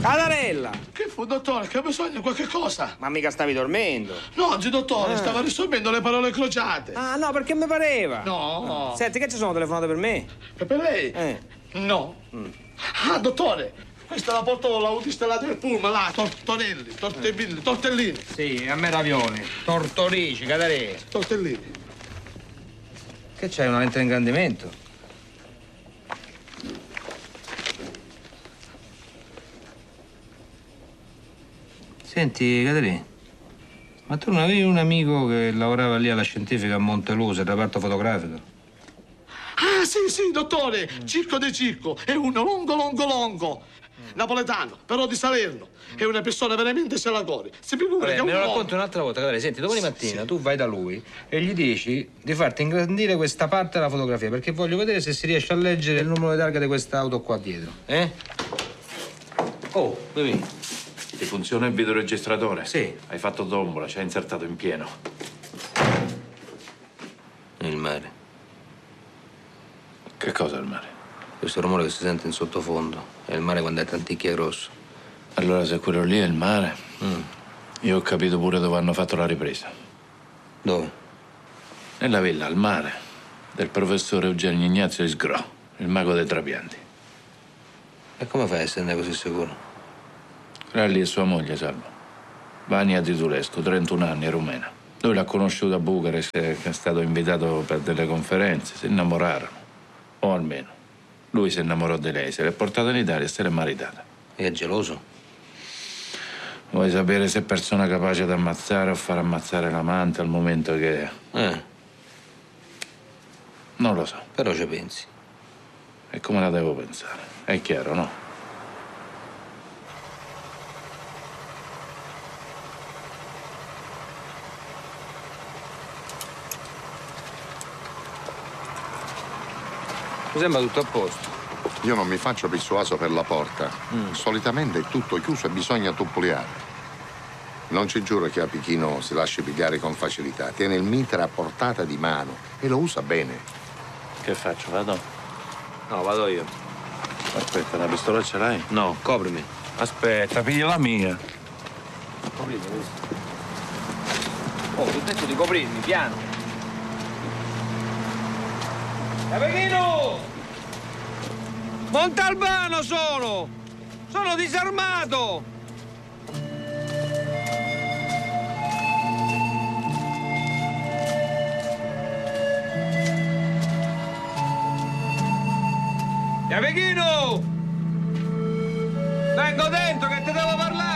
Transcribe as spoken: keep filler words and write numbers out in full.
Catarella! Che fu, dottore? Che ha bisogno di qualche cosa? Ma mica stavi dormendo. No, oggi, dottore, Ah. stava risolvendo le parole crociate. Ah, no, perché mi pareva. No. Senti, che ci sono telefonate per me? E per lei? Eh. No. Mm. Ah, dottore, questa la portò l'autista là del pullman, là, tortorelli, tortellini, tortellini. Sì, a me ravioli. Tortorici, Catarella. Tortellini. Che c'hai, una lente di ingrandimento? Senti, Caterina, ma tu non avevi un amico che lavorava lì alla scientifica a Montelusa, il reparto fotografico? Ah, sì, sì, dottore, Circo de Circo, è uno longo, longo, longo. Napoletano, però di Salerno. È una persona veramente se la gode. Si figura che è un me lo uomo. racconti un'altra volta, Caterina. Senti, domani mattina Sì. tu vai da lui e gli dici di farti ingrandire questa parte della fotografia, perché voglio vedere se si riesce a leggere il numero di targa di quest'auto qua dietro. Eh? Oh, vieni. Ti funziona il videoregistratore? Sì. Hai fatto tombola, ci hai insertato in pieno. Il mare. Che cosa è il mare? Questo rumore che si sente in sottofondo è il mare quando è tanticchia grosso. Allora, se quello lì è il mare, Mm. io ho capito pure dove hanno fatto la ripresa. Dove? Nella villa al mare del professore Eugenio Ignazio Isgrò, il mago dei trapianti. E come fai a esserne così sicuro? Quella lì è sua moglie, Salvo. Vania Titulescu, trentuno anni, rumena. Lui l'ha conosciuta a Bucarest, che è stato invitato per delle conferenze. Si innamorarono. O almeno, lui si innamorò di lei, se l'è portata in Italia e se l'è maritata. E è geloso? Vuoi sapere se è persona capace di ammazzare o far ammazzare l'amante al momento che... Eh, Non lo so. però ci pensi. E come la devo pensare? È chiaro, no? Mi sembra tutto a posto. Io non mi faccio persuaso per la porta. Mm. Solitamente è tutto chiuso e bisogna tuppuliare. Non ci giuro che a Pichino si lasci pigliare con facilità. Tiene il mitra a portata di mano e lo usa bene. Che faccio? Vado? No, vado io. Aspetta, la pistola ce l'hai? No, coprimi. Aspetta, piglia la mia. Coprimi, questo. Oh, ti ho detto di coprirmi, piano. Capechino! Montalbano sono! Sono disarmato! Capechino! Vengo dentro che ti devo parlare!